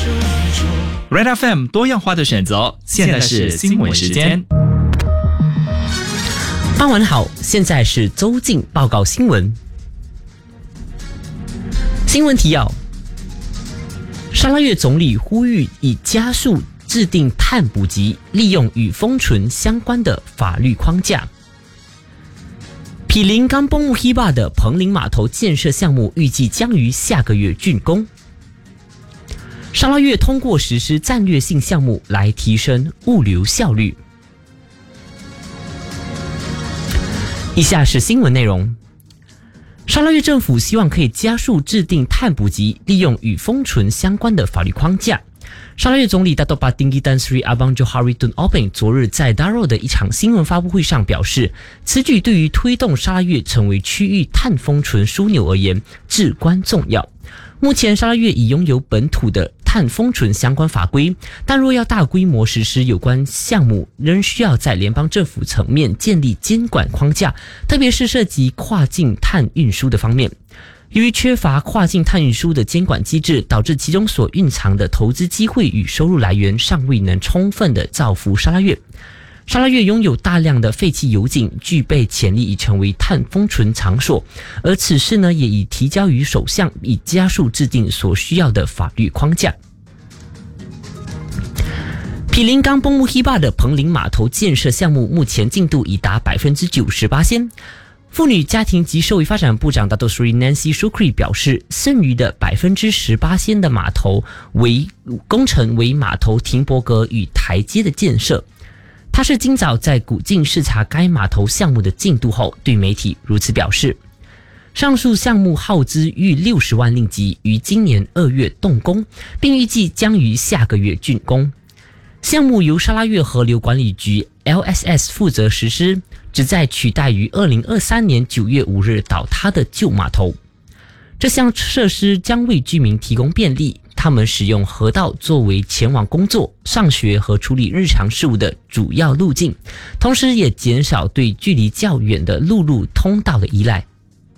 Red FM 多样化的选择，现在是新闻时间。 傍晚好，现在是周进报告新闻。新闻提要：沙拉越总理呼吁以加速制定碳捕集，利用与封存相关的法律框架。毗邻冈崩木希坝的彭林码头建设项目预计将于下个月竣工。沙拉越通过实施战略性项目来提升物流效率。以下是新闻内容。沙拉越政府希望可以加速制定碳捕集，利用与封存相关的法律框架。沙拉越总理Dato' Patinggi Tan Sri Abang Johari Tun Obeng 昨日在 Daro 的一场新闻发布会上表示，此举对于推动沙拉越成为区域碳封存枢纽而言至关重要。目前沙拉越已拥有本土的碳封存相关法规，但若要大规模实施有关项目，仍需要在联邦政府层面建立监管框架，特别是涉及跨境碳运输的方面。由于缺乏跨境碳运输的监管机制，导致其中所蕴藏的投资机会与收入来源尚未能充分的造福沙拉越。沙拉越拥有大量的废弃油井，具备潜力已成为碳封存场所，而此事呢也已提交于首相，以加速制定所需要的法律框架。毗邻冈崩木希坝的彭林码头建设项目目前进度已达 98%。妇女家庭及社会发展部长Dato' Sri Nancy Shukri 表示，剩余的 18% 的码头工程为码头停泊格与台阶的建设。他是今早在古晋视察该码头项目的进度后，对媒体如此表示。上述项目耗资逾60万令吉，于今年2月动工，并预计将于下个月竣工。项目由沙拉越河流管理局 LSS 负责实施，旨在取代于2023年9月5日倒塌的旧码头。这项设施将为居民提供便利，他们使用河道作为前往工作、上学和处理日常事务的主要路径，同时也减少对距离较远的陆路通道的依赖。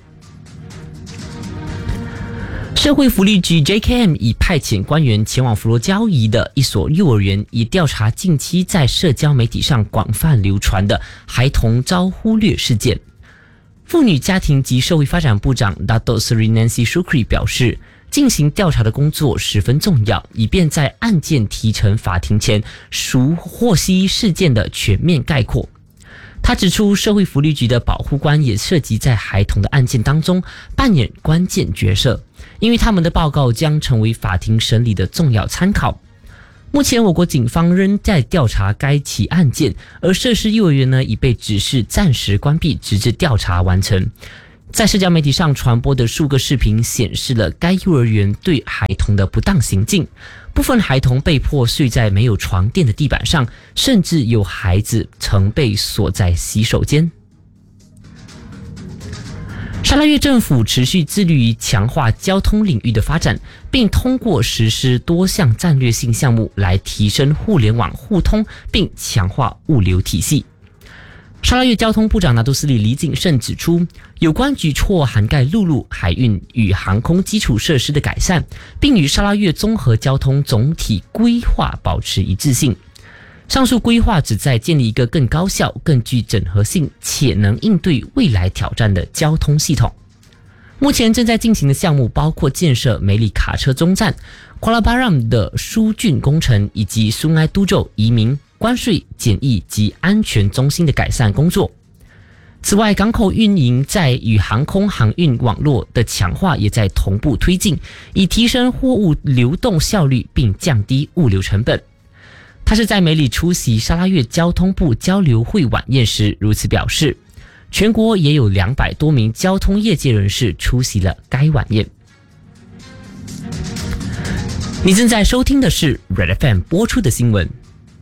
社会福利局 JKM 已派遣官员前往佛罗交怡的一所幼儿园，以调查近期在社交媒体上广泛流传的孩童遭忽略事件。妇女家庭及社会发展部长 Dato' Sri Nancy Shukri 表示，进行调查的工作十分重要，以便在案件提呈法庭前获悉事件的全面概括。他指出，社会福利局的保护官也涉及在孩童的案件当中扮演关键角色，因为他们的报告将成为法庭审理的重要参考。目前我国警方仍在调查该起案件，而涉事幼儿园呢已被指示暂时关闭，直至调查完成。在社交媒体上传播的数个视频显示了该幼儿园对孩童的不当行径，部分孩童被迫睡在没有床垫的地板上，甚至有孩子曾被锁在洗手间。沙拉越政府持续致力于强化交通领域的发展，并通过实施多项战略性项目来提升互联网互通，并强化物流体系。沙拉越交通部长拿督斯里李景胜指出，有关举措涵盖陆路、海运与航空基础设施的改善，并与沙拉越综合交通总体规划保持一致性。上述规划旨在建立一个更高效、更具整合性且能应对未来挑战的交通系统。目前正在进行的项目包括建设梅里卡车中站、Kuala Baram 的疏浚工程，以及苏埃都州移民、关税、检疫及安全中心的改善工作。此外，港口运营在与航空航运网络的强化也在同步推进，以提升货物流动效率并降低物流成本。他是在梅里出席沙拉越交通部交流会晚宴时如此表示。全国也有200多名交通业界人士出席了该晚宴。你正在收听的是 Red FM 播出的新闻。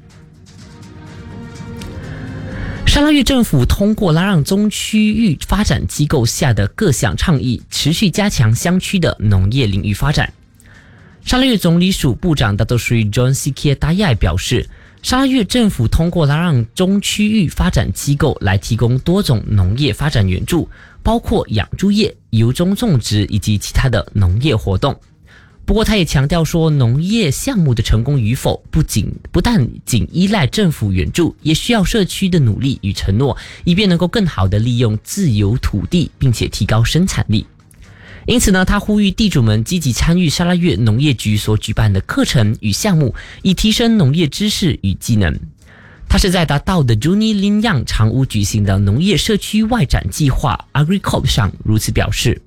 沙拉越政府通过拉让中区域发展机构下的各项倡议，持续加强乡区的农业领域发展。沙拉越总理署部长 Dato' Sri John Sikia Dayai 表示，沙拉越政府通过拉让中区域发展机构来提供多种农业发展援助，包括养猪业、油棕种植以及其他的农业活动。 不过他也强调说，农业项目的成功与否不但仅依赖政府援助，也需要社区的努力与承诺，以便能够更好地利用自有土地，并且提高生产力。因此呢，他呼吁地主们积极参与沙拉越农业局所举办的课程与项目，以提升农业知识与技能。他是在达到的 Juni Linyang 长屋举行的农业社区外展计划 AgriCorp 上如此表示。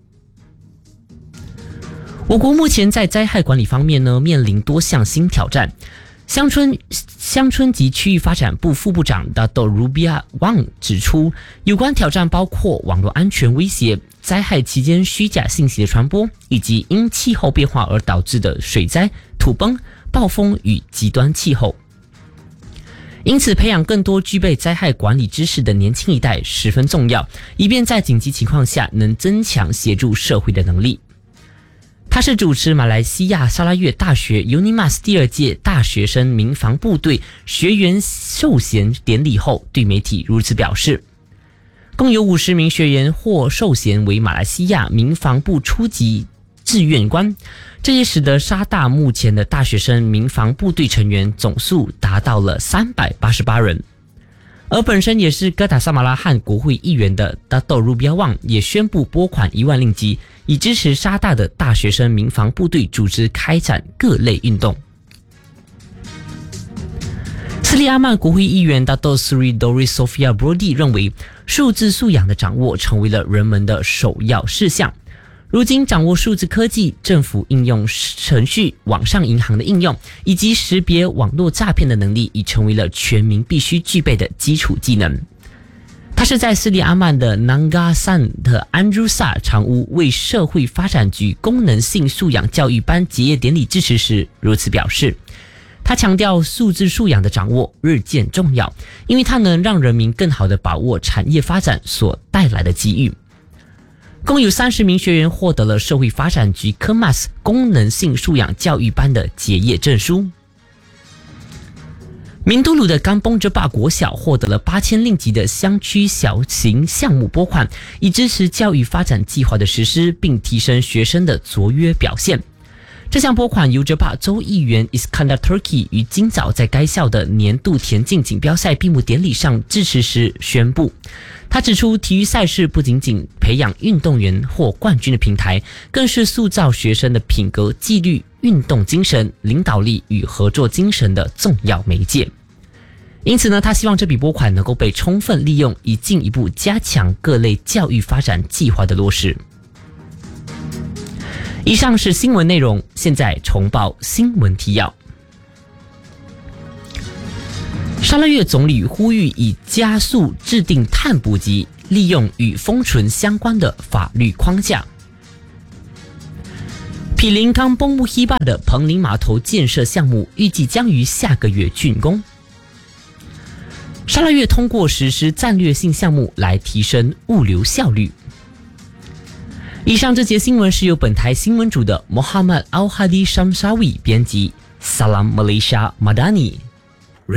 我国目前在灾害管理方面呢，面临多项新挑战。乡村及区域发展部副部长 Dato Rubia Wang 指出，有关挑战包括网络安全威胁、灾害期间虚假信息的传播，以及因气候变化而导致的水灾、土崩、暴风与极端气候。因此，培养更多具备灾害管理知识的年轻一代十分重要，以便在紧急情况下能增强协助社会的能力。他是主持马来西亚沙拉越大学 UNIMAS 第2届大学生民防部队学员授衔典礼后，对媒体如此表示。共有50名学员获授衔为马来西亚民防部初级志愿官，这也使得沙大目前的大学生民防部队成员总数达到了388人。而本身也是哥打萨马拉罕国会议员的 Dato Rubia Wang 也宣布拨款1万令吉，以支持沙大的大学生民防部队组织开展各类运动。斯里阿曼国会议员 Dato Sri Doris Sofia Brody 认为，数字素养的掌握成为了人们的首要事项。如今掌握数字科技、政府应用程序、网上银行的应用，以及识别网络诈骗的能力，已成为了全民必须具备的基础技能。他是在斯里阿曼的 Nangasan 的 Andrusa 长屋为社会发展局功能性素养教育班结业典礼致辞时如此表示。他强调数字素养的掌握日渐重要，因为它能让人民更好地把握产业发展所带来的机遇。共有30名学员获得了社会发展局 KEMAS 功能性素养教育班的结业证书。明都鲁的甘崩哲坝国小获得了8000令吉的乡区小型项目拨款，以支持教育发展计划的实施，并提升学生的卓越表现。这项拨款由哲坝州议员 Iskandar Turki 于今早在该校的年度田径锦标赛闭幕典礼上致辞时宣布。他指出，体育赛事不仅仅培养运动员或冠军的平台，更是塑造学生的品格、纪律、运动精神、领导力与合作精神的重要媒介。因此呢，他希望这笔拨款能够被充分利用，以进一步加强各类教育发展计划的落实。以上是新闻内容，现在重报新闻提要。沙拉越总理呼吁以加速制定碳捕集，利用与封存相关的法律框架。毗邻康崩木希坝的彭林码头建设项目预计将于下个月竣工。沙拉越通过实施战略性项目来提升物流效率。以上这节新闻是由本台新闻组的 Muhammad Al-Hadi Shamsawi 编辑 Salam Malaysia Madani